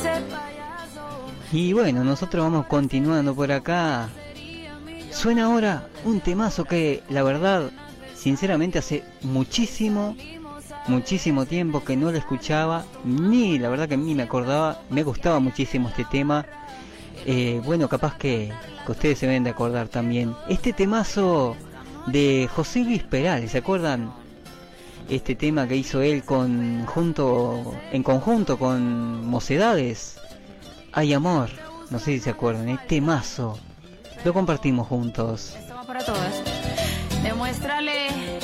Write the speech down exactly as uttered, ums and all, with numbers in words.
Y bueno, nosotros vamos continuando por acá. Suena ahora un temazo que la verdad, sinceramente hace muchísimo, muchísimo tiempo que no lo escuchaba, ni la verdad que ni me acordaba, me gustaba muchísimo este tema. Eh, bueno, capaz que, que ustedes se deben de acordar también. Este temazo de José Luis Perales, ¿se acuerdan? Este tema que hizo él con junto en conjunto con Mocedades. Hay amor, no sé si se acuerdan, este temazo. Lo compartimos juntos. Esto va para todas. Demuéstrale